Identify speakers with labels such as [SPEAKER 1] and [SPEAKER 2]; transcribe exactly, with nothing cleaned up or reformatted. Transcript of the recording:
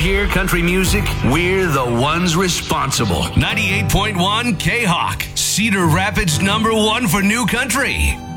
[SPEAKER 1] hear country music, we're the ones responsible.
[SPEAKER 2] ninety-eight point one K-Hawk, Cedar Rapids number one for new country.